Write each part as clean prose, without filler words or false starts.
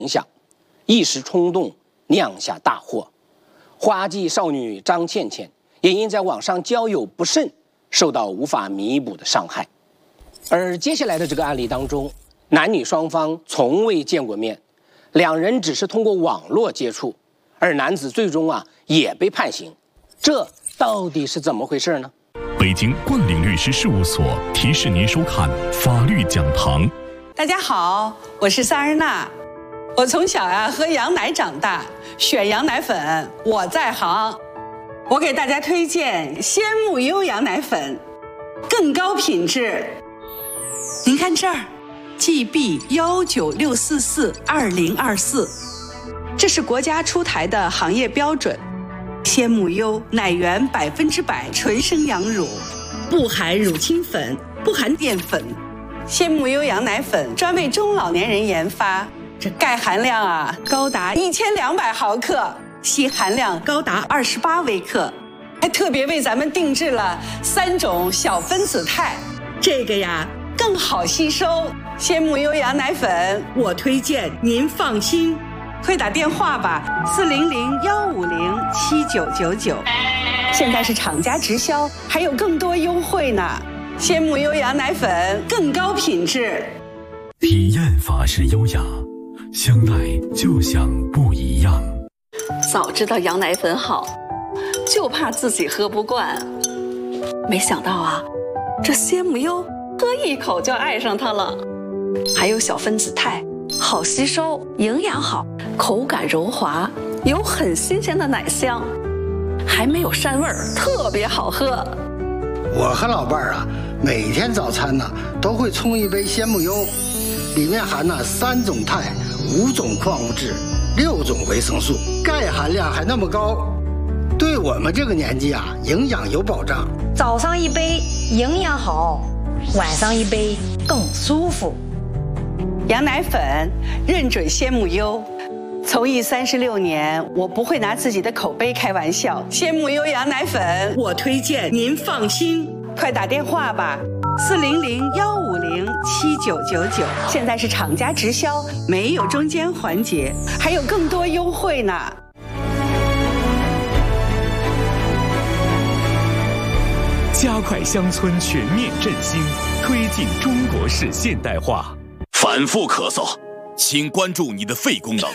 影响，一时冲动酿下大祸。花季少女张倩倩也因在网上交友不慎，受到无法弥补的伤害。而接下来的这个案例当中，男女双方从未见过面，两人只是通过网络接触，而男子最终也被判刑。这到底是怎么回事呢？ 北京冠岭律师事务所提示您收看法律讲堂。 大家好，我是萨日娜。我从小喝羊奶长大，选羊奶粉我在行。我给大家推荐鲜木优羊奶粉，更高品质。您看这儿 ，GB196442024，这是国家出台的行业标准。鲜木优奶源100%纯生羊乳，不含乳清粉，不含淀粉。鲜木优羊奶粉专为中老年人研发，这钙含量高达1200毫克，硒含量高达28微克，还特别为咱们定制了3种小分子肽，这个更好吸收。鲜木优羊奶粉我推荐，您放心。快打电话吧，400-150-7999，现在是厂家直销，还有更多优惠呢。鲜木优羊奶粉更高品质， 体验法式优雅，相爱就像不一样。 早知道羊奶粉好，就怕自己喝不惯。没想到这鲜木优喝一口就爱上它了，还有小分子肽，好吸收，营养好，口感柔滑，有很新鲜的奶香，还没有膻味儿，特别好喝。 我和老伴儿每天早餐都会冲一杯鲜木优，里面含3种肽、5种矿物质、6种维生素，钙含量还那么高，对我们这个年纪营养有保障。 早上一杯营养好，晚上一杯更舒服。 羊奶粉认准鲜木优，从艺36年，我不会拿自己的口碑开玩笑。鲜木优羊奶粉我推荐，您放心。快打电话吧，400-150-7999，现在是厂家直销，没有中间环节，还有更多优惠呢。 加快乡村全面振兴，推进中国式现代化。 反复咳嗽，请关注你的肺功能。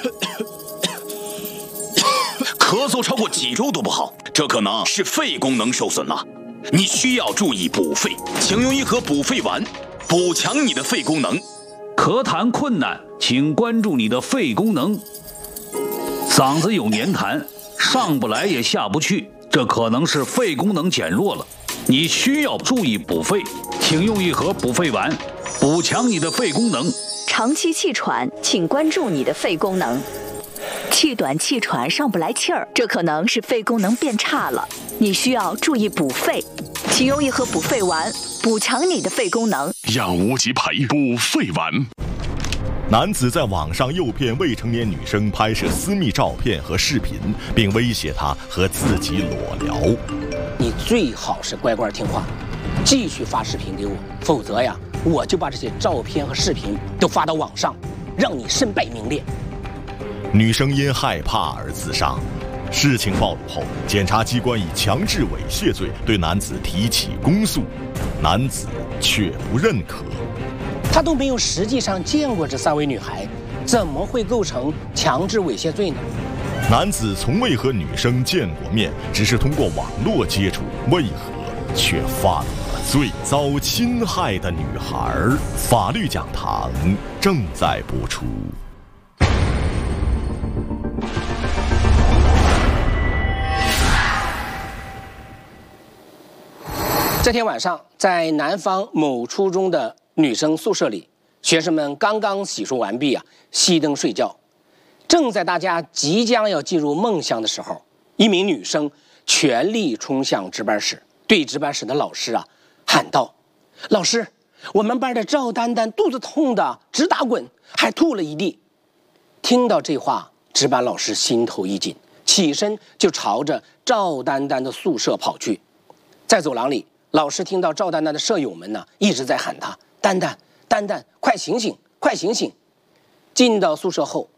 咳嗽超过几周都不好，这可能是肺功能受损了，你需要注意补肺，请用一盒补肺丸，补强你的肺功能。 咳痰困难，请关注你的肺功能。嗓子有黏痰，上不来也下不去，这可能是肺功能减弱了，你需要注意补肺，请用一盒补肺丸，补强你的肺功能。 长期气喘，请关注你的肺功能。气短气喘上不来气儿，这可能是肺功能变差了，你需要注意补肺，请用一盒补肺丸，补强你的肺功能。 让无极培补肺丸。男子在网上诱骗未成年女生拍摄私密照片和视频，并威胁她和自己裸聊。 你最好是乖乖听话，继续发视频给我，否则我就把这些照片和视频都发到网上，让你身败名裂。 女生因害怕而自杀，事情暴露后，检察机关以强制猥亵罪对男子提起公诉，男子却不认可。 他都没有实际上见过这3位女孩，怎么会构成强制猥亵罪呢？ 男子从未和女生见过面，只是通过网络接触，为何却犯了罪？遭侵害的女孩，法律讲堂正在播出。 这天晚上，在南方某初中的女生宿舍里，学生们刚刚洗漱完毕熄灯睡觉。正在大家即将要进入梦乡的时候，一名女生全力冲向值班室，对值班室的老师喊道：“老师，我们班的赵丹丹肚子痛的直打滚，还吐了一地。”听到这话，值班老师心头一紧，起身就朝着赵丹丹的宿舍跑去。在走廊里，老师听到赵丹丹的舍友们一直在喊她：“丹丹，丹丹，快醒醒，快醒醒！”进到宿舍后，